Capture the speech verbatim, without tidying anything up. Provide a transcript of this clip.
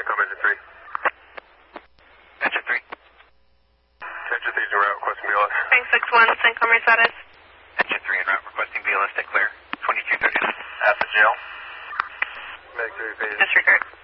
Centcom engine three. Engine three. Engine three is en route, requesting B L S. Frank six one, Centcom your status. Engine three en route, requesting B L S, stay clear. twenty-two thirty-nine. At the jail. Medic three phase. Disregard.